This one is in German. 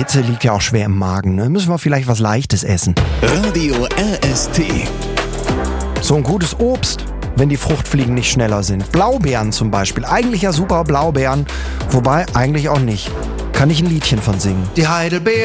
Hitze liegt ja auch schwer im Magen, ne? Müssen wir vielleicht was Leichtes essen. Radio RST. So ein gutes Obst, wenn die Fruchtfliegen nicht schneller sind. Blaubeeren zum Beispiel. Eigentlich ja super Blaubeeren, wobei eigentlich auch nicht. Kann ich ein Liedchen von singen. Die Heidelbeere